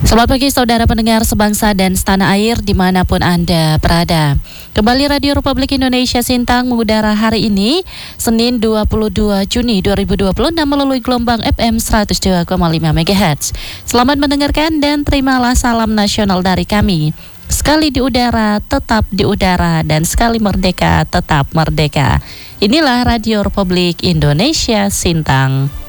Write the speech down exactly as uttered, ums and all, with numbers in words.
Selamat pagi saudara pendengar sebangsa dan setanah air dimanapun Anda berada. Kembali Radio Republik Indonesia Sintang mengudara hari ini, Senin dua puluh dua Juni dua ribu dua puluh enam melalui gelombang F M seratus dua koma lima MHz. Selamat mendengarkan dan terimalah salam nasional dari kami. Sekali di udara, tetap di udara, dan sekali merdeka, tetap merdeka. Inilah Radio Republik Indonesia Sintang.